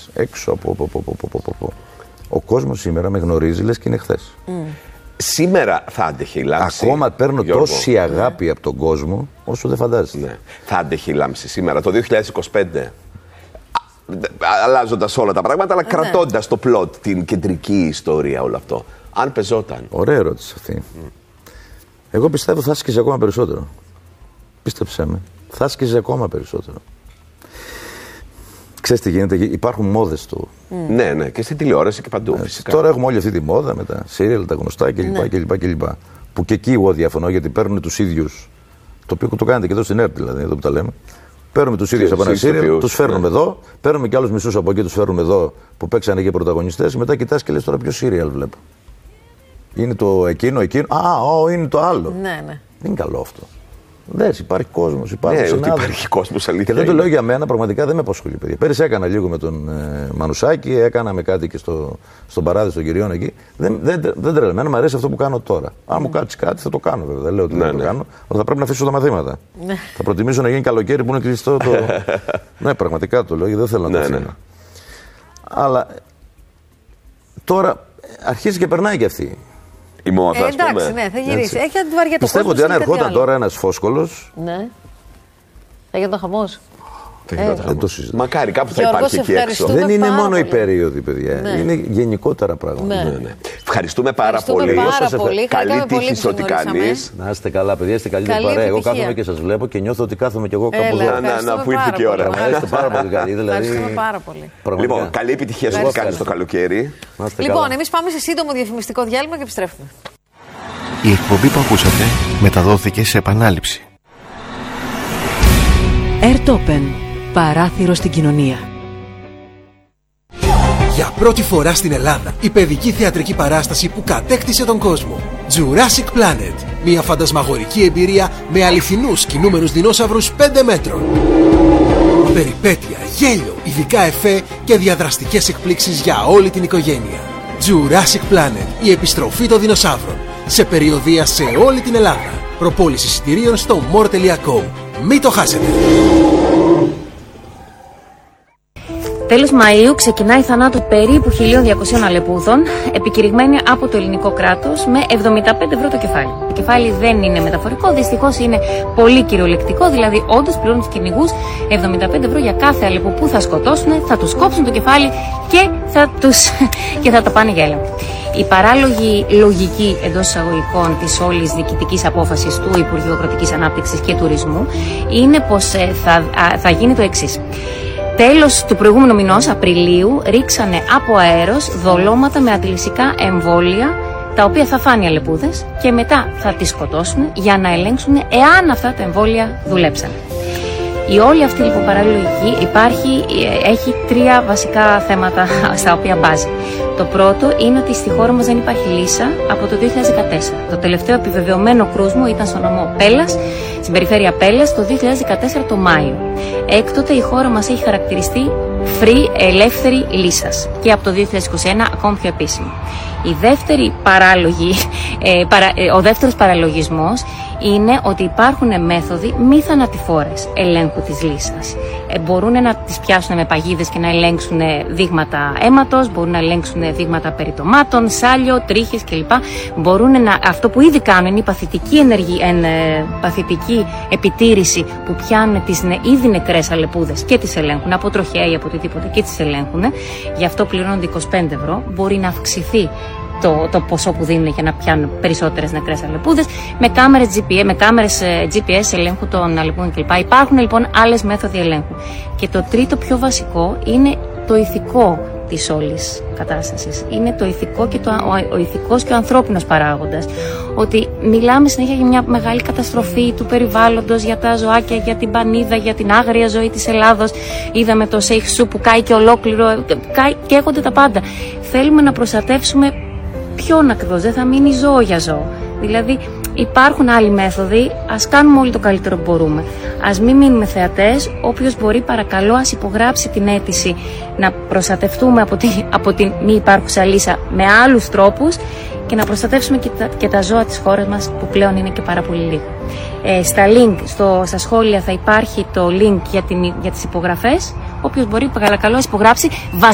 έξω από. Ο κόσμος σήμερα με γνωρίζει, λες και είναι χθες. Σήμερα θα άντεχε η Λάμψη. Ακόμα παίρνω τόση αγάπη από τον κόσμο, όσο δεν φαντάζεσαι. Ναι. Θα άντεχε η Λάμψη σήμερα, το 2025. Αλλάζοντας όλα τα πράγματα, αλλά κρατώντας το πλότ, την κεντρική ιστορία, όλο αυτό. Αν πεζόταν. Ωραία ερώτηση αυτή. Εγώ πιστεύω θα άσκησε ακόμα περισσότερο. Πίστεψέ με. Θα άσκησε ακόμα περισσότερο. Ξέρεις τι γίνεται, υπάρχουν μόδες του. Ναι, και στην τηλεόραση και παντού. Φυσικά. Τώρα έχουμε όλη αυτή τη μόδα με τα σύριαλ, τα γνωστά κλπ. Που και εκεί εγώ διαφωνώ, γιατί παίρνουν τους ίδιους. Το οποίο το κάνετε και εδώ στην ΕΡΤ, δηλαδή, εδώ που τα λέμε. Παίρνουμε τους ίδιους από ένα σύριαλ, τους φέρνουμε εδώ. Παίρνουμε και άλλους μισούς από εκεί, τους φέρνουμε εδώ που παίξανε και πρωταγωνιστές. Μετά κοιτάς και λες τώρα ποιο σύριαλ βλέπω. Είναι το εκείνο. Είναι το άλλο. Ναι. Δεν είναι καλό αυτό. Δες, υπάρχει κόσμος, υπάρχει κόσμος, αλήθεια. Και δεν το λέω για μένα, πραγματικά δεν με απασχολεί, παιδιά. Πέρυσι έκανα λίγο με τον Μανουσάκη, έκανα με κάτι και στον παράδεισο των κυριών εκεί. Δεν τρελαίνω. Εμένα μου αρέσει αυτό που κάνω τώρα. Αν μου κάτσει κάτι, θα το κάνω, βέβαια. Δεν λέω ότι δεν το κάνω, αλλά θα πρέπει να αφήσω τα μαθήματα. Θα προτιμήσω να γίνει καλοκαίρι που είναι κλειστό το. Ναι, πραγματικά το λέω, δεν θέλω να το αφήνω. Αλλά τώρα αρχίζει και περνάει κι αυτή. Η μόδα, εντάξει, ναι, θα γυρίσει. Έχει αντιβαριά το πιστεύω ότι αν ερχόταν τώρα ένας φόσκολος. Ναι. Θα γίνει το χαμός. Δεν το συζητώ. Μακάρι κάπου θα υπάρχει εκεί έξω. Δεν είναι μόνο η περίοδοι, παιδιά. Είναι γενικότερα πράγματα. Ναι. Ευχαριστούμε πάρα πολύ. Καλή τύχη σε ό,τι κάνεις. Να είστε καλά, παιδιά. Είστε καλύτερη παρέα. Εγώ κάθομαι και σας βλέπω και νιώθω ότι κάθομαι κι εγώ κάπου εδώ. Να που ήρθε και η ώρα. Είστε πάρα πολύ καλοί. Ευχαριστούμε πάρα πολύ. Λοιπόν, καλή επιτυχία σε ό,τι κάνεις το καλοκαίρι. Λοιπόν, εμείς πάμε σε σύντομο διαφημιστικό διάλειμμα και επιστρέφουμε. Η εκπομπή που ακούσατε μεταδόθηκε σε επανάληψη. Airtopen. Παράθυρο στην κοινωνία. Για πρώτη φορά στην Ελλάδα, η παιδική θεατρική παράσταση που κατέκτησε τον κόσμο. Jurassic Planet. Μια φαντασμαγορική εμπειρία με αληθινούς κινούμενους δεινόσαυρους 5 μέτρων. Περιπέτεια, γέλιο, ειδικά εφέ και διαδραστικές εκπλήξεις για όλη την οικογένεια. Jurassic Planet. Η επιστροφή των δεινοσαύρων. Σε περιοδεία σε όλη την Ελλάδα. Προπόληση εισιτηρίων στο more.com. Μην το χάσετε. Τέλος Μαΐου ξεκινάει η θανάτου περίπου 1.200 αλεπούδων, επικηρυγμένη από το ελληνικό κράτος με 75 ευρώ το κεφάλι. Το κεφάλι δεν είναι μεταφορικό, δυστυχώς είναι πολύ κυριολεκτικό, δηλαδή όντως πληρώνουν τους κυνηγούς 75 ευρώ για κάθε αλεπού που θα σκοτώσουν, θα τους κόψουν το κεφάλι και θα τα πάνε για έλεγχο. Η παράλογη λογική εντός εισαγωγικών της όλης διοικητικής απόφασης του Υπουργείου Αγροτικής Ανάπτυξης και Τουρισμού είναι πως θα γίνει το εξής. Τέλος του προηγούμενου μηνός, Απριλίου, ρίξανε από αέρος δολώματα με αντιλυσικά εμβόλια, τα οποία θα φάνε οι αλεπούδες και μετά θα τις σκοτώσουν για να ελέγξουν εάν αυτά τα εμβόλια δουλέψαν. Η όλη αυτή λοιπόν παραλογική έχει τρία βασικά θέματα στα οποία μπάζει. Το πρώτο είναι ότι στη χώρα μας δεν υπάρχει λύσα από το 2014. Το τελευταίο επιβεβαιωμένο κρούσμο ήταν στο νομό Πέλλας, στην περιφέρεια Πέλλας, το 2014 το Μάιο. Έκτοτε η χώρα μας έχει χαρακτηριστεί free, ελεύθερη λύσας και από το 2021 ακόμη πιο επίσημη. Ο δεύτερος παραλογισμός είναι ότι υπάρχουν μέθοδοι μη θανατηφόρες ελέγχου της λύσας. Μπορούν να τις πιάσουν με παγίδες και να ελέγξουν δείγματα αίματος, μπορούν να ελέγξουν δείγματα περιτομάτων, σάλιο, τρίχες κλπ. Αυτό που ήδη κάνουν είναι η παθητική επιτήρηση που πιάνουν τις ήδη νεκρές αλεπούδες και τις ελέγχουν από τροχέα ή από οτιδήποτε και τις ελέγχουν. Γι' αυτό πληρώνονται 25 ευρώ. Μπορεί να αυξηθεί το ποσό που δίνουν για να πιάνουν περισσότερες νεκρές αλεπούδες με κάμερες GPS ελέγχου των αλεπούδων κλπ. Υπάρχουν λοιπόν άλλες μέθοδοι ελέγχου. Και το τρίτο πιο βασικό είναι το ηθικό της όλης κατάστασης. Είναι το ηθικό και ο ηθικός και ο ανθρώπινος παράγοντας. Ότι μιλάμε συνέχεια για μια μεγάλη καταστροφή του περιβάλλοντος, για τα ζωάκια, για την πανίδα, για την άγρια ζωή της Ελλάδος. Είδαμε το Σέιχ-Σου που κάει και ολόκληρο, καίγονται τα πάντα. Θέλουμε να προστατεύσουμε ποιον ακριβώς, δεν θα μείνει ζώο για ζώο. Δηλαδή υπάρχουν άλλοι μέθοδοι, ας κάνουμε όλοι το καλύτερο που μπορούμε. Ας μην μείνουμε θεατές, όποιος μπορεί παρακαλώ ας υπογράψει την αίτηση να προστατευτούμε από την μη υπάρχουσα λύσα με άλλους τρόπους και να προστατεύσουμε και τα ζώα της χώρας μας που πλέον είναι και πάρα πολύ λίγο. Στα σχόλια θα υπάρχει το link για τις υπογραφές, όποιος μπορεί παρακαλώ ας υπογράψει